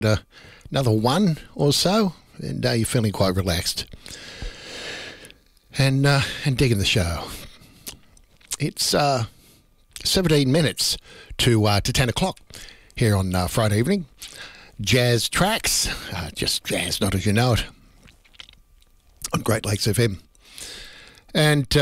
another one or so, and you're feeling quite relaxed and digging the show. It's 17 minutes to 10 o'clock here on Friday evening. Jazz tracks, just jazz, not as you know it, on Great Lakes FM. And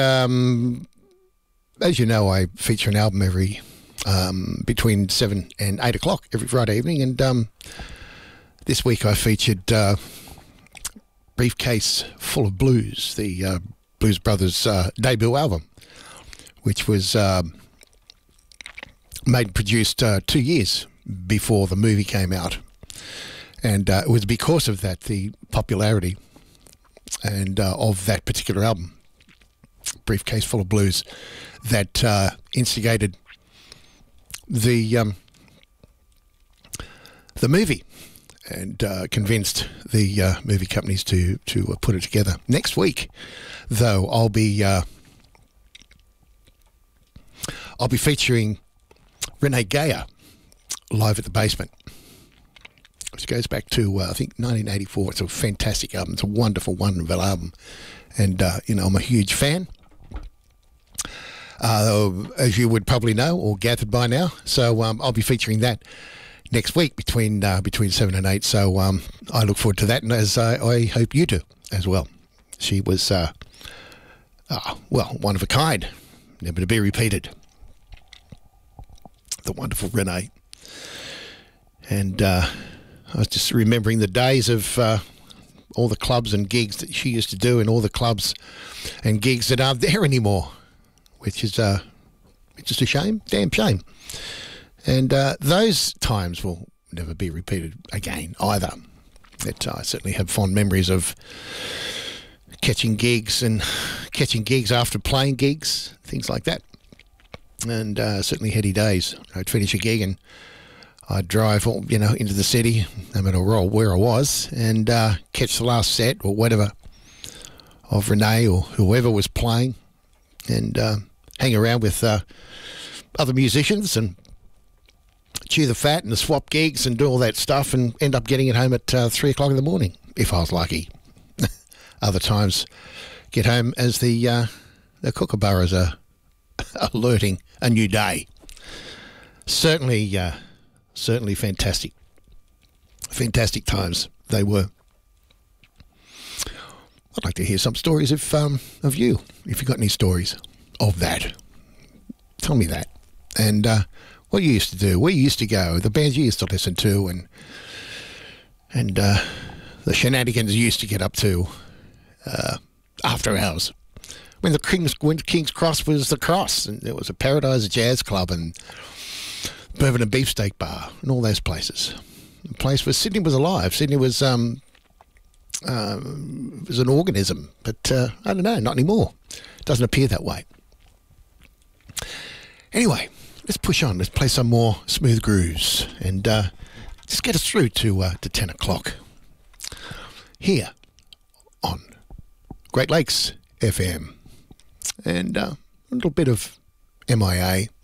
as you know, I feature an album every between 7 and 8 o'clock every Friday evening. And this week I featured Briefcase Full of Blues, the Blues Brothers debut album, which was made and produced 2 years before the movie came out. And it was because of that, the popularity and of that particular album, Briefcase Full of Blues, that instigated the movie and convinced the movie companies to put it together. Next week, though, I'll be featuring Renee Geyer live at the Basement, which goes back to I think 1984. It's a fantastic album. It's a wonderful, wonderful album, and I'm a huge fan, as you would probably know or gathered by now. So I'll be featuring that next week between 7 and 8. So I look forward to that, and as I hope you do as well. She was one of a kind, never to be repeated. The wonderful Renee. And I was just remembering the days of all the clubs and gigs that she used to do, and all the clubs and gigs that aren't there anymore, which is just a shame, damn shame. And those times will never be repeated again either. I certainly have fond memories of catching gigs after playing gigs, things like that. And certainly heady days. I'd finish a gig and I'd drive, into the city, no matter where I was, and catch the last set or whatever of Renee or whoever was playing, and hang around with other musicians and chew the fat and swap gigs and do all that stuff, and end up getting it home at 3 o'clock in the morning, if I was lucky. Other times, get home as the kookaburras are alerting a new day. Certainly fantastic times they were. I'd like to hear some stories of you, if you've got any stories of that. Tell me that. And what you used to do, where you used to go, the bands you used to listen to, and the shenanigans you used to get up to after hours. When King's Cross was the Cross, and there was a Paradise Jazz Club and Bourbon and Beefsteak Bar and all those places. A place where Sydney was alive. Sydney was an organism, but I don't know, not anymore. It doesn't appear that way. Anyway, let's push on. Let's play some more smooth grooves and just get us through to 10 o'clock here on Great Lakes FM. And a little bit of MIA.